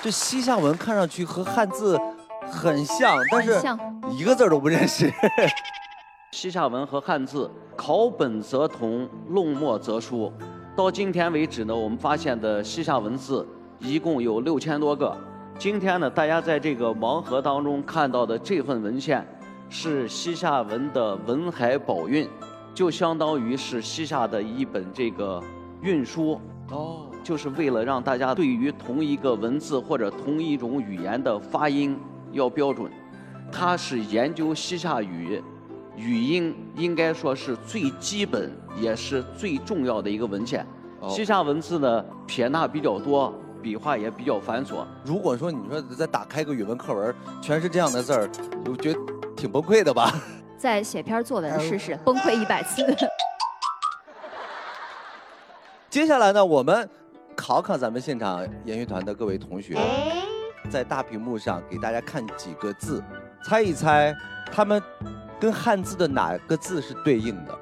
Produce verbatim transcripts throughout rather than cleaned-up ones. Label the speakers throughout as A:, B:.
A: 这西夏文看上去和汉字很像，但是
B: 很像
A: 一个字儿都不认识。
C: 西夏文和汉字考本则同，弄墨则疏。到今天为止呢，我们发现的西夏文字一共有六千多个。今天呢，大家在这个盲盒当中看到的这份文献，是西夏文的文海宝韵，就相当于是西夏的一本这个韵书。哦，就是为了让大家对于同一个文字或者同一种语言的发音要标准。它是研究西夏语语音，应该说是最基本也是最重要的一个文献。哦、西夏文字呢撇捺比较多，笔画也比较繁琐。
A: 如果说你说再打开个语文课文，全是这样的字儿，我觉得挺崩溃的吧？
B: 再写篇作文试试，崩溃一百次。
A: 接下来呢，我们考考咱们现场研学团的各位同学，在大屏幕上给大家看几个字，猜一猜他们跟汉字的哪个字是对应的？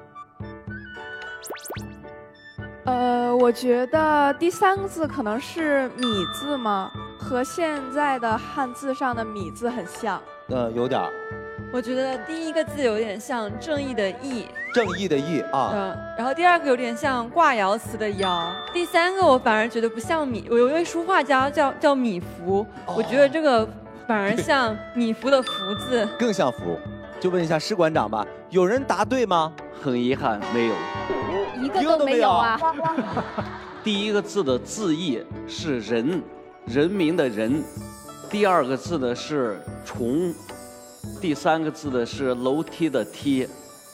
D: 呃，我觉得第三个字可能是“米”字吗？和现在的汉字上的“米”字很像。
A: 呃，有点儿。
E: 我觉得第一个字有点像正义的义，
A: 正义的义啊。
E: 嗯，然后第二个有点像挂爻辞的爻，第三个我反而觉得不像米。我有一位书画家叫叫米芾，哦、我觉得这个反而像米芾的芾字，
A: 更像芾。就问一下施馆长吧，有人答对吗？
C: 很遗憾，没有，
B: 一个都没有啊。
C: 第一个字的字义是人，人民的人；第二个字呢是虫。第三个字的是楼梯的梯。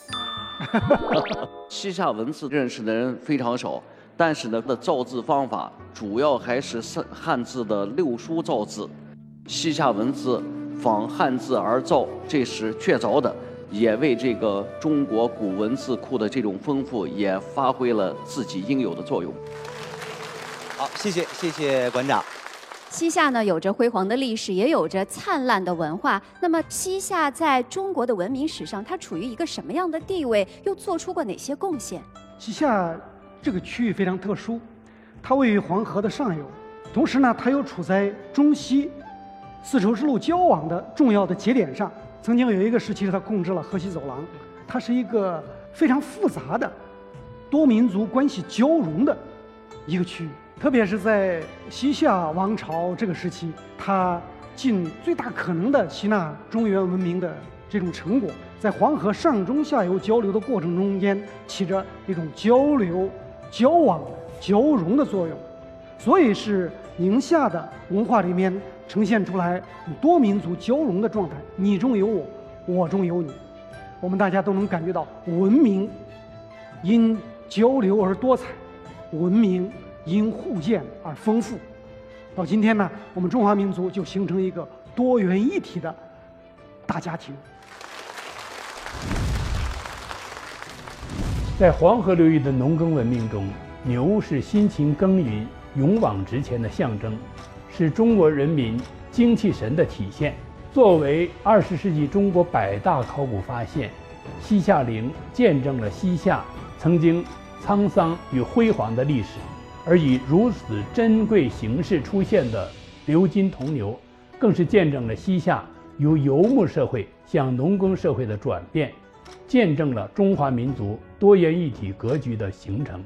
C: 西夏文字认识的人非常少，但是呢，的造字方法主要还是汉字的六书造字。西夏文字仿汉字而造，这是确凿的，也为这个中国古文字库的这种丰富也发挥了自己应有的作用。
A: 好，谢谢谢谢馆长。
B: 西夏呢，有着辉煌的历史，也有着灿烂的文化。那么，西夏在中国的文明史上，它处于一个什么样的地位？又做出过哪些贡献？
F: 西夏这个区域非常特殊，它位于黄河的上游，同时呢，它又处在中西丝绸之路交往的重要的节点上。曾经有一个时期，它控制了河西走廊，它是一个非常复杂的多民族关系交融的一个区域。特别是在西夏王朝这个时期，它尽最大可能的吸纳中原文明的这种成果，在黄河上中下游交流的过程中间，起着一种交流、交往、交融的作用，所以是宁夏的文化里面呈现出来多民族交融的状态，你中有我，我中有你，我们大家都能感觉到文明因交流而多彩，文明因互鉴而丰富。到今天呢，我们中华民族就形成一个多元一体的大家庭。
G: 在黄河流域的农耕文明中，牛是辛勤耕耘、勇往直前的象征，是中国人民精气神的体现。作为二十世纪中国百大考古发现，西夏陵见证了西夏曾经沧桑与辉煌的历史。而以如此珍贵形式出现的鎏金铜牛，更是见证了西夏由游牧社会向农耕社会的转变，见证了中华民族多元一体格局的形成。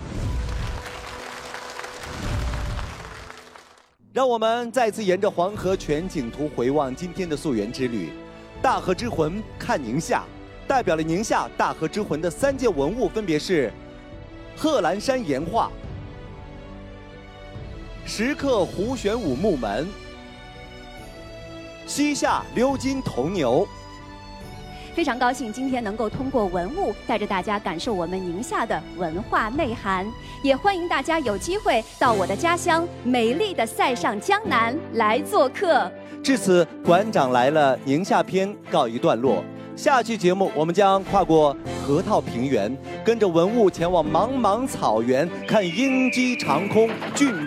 A: 让我们再次沿着黄河全景图回望今天的溯源之旅。大河之魂看宁夏，代表了宁夏大河之魂的三件文物分别是贺兰山岩画、石刻胡玄武木门、西夏鎏金铜牛。
B: 非常高兴今天能够通过文物带着大家感受我们宁夏的文化内涵，也欢迎大家有机会到我的家乡美丽的塞上江南来做客。
A: 至此，馆长来了宁夏篇告一段落。下期节目我们将跨过河套平原，跟着文物前往茫茫草原，看鹰击长空，骏